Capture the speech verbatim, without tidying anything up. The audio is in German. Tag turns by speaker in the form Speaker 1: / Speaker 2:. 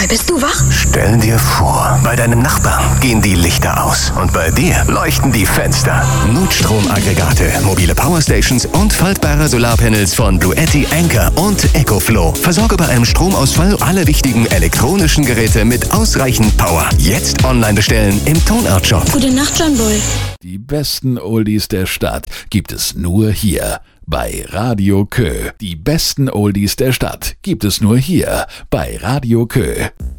Speaker 1: bist du wach?
Speaker 2: Stell dir vor, bei deinem Nachbarn gehen die Lichter aus und bei dir leuchten die Fenster. Notstromaggregate, mobile Powerstations und faltbare Solarpanels von Bluetti, Anker und EcoFlow. Versorge bei einem Stromausfall alle wichtigen elektronischen Geräte mit ausreichend Power. Jetzt online bestellen im Tonart-Shop.
Speaker 1: Gute Nacht, John Boy.
Speaker 3: Die besten Oldies der Stadt gibt es nur hier bei Radio Kö. Die besten Oldies der Stadt gibt es nur hier bei Radio Kö.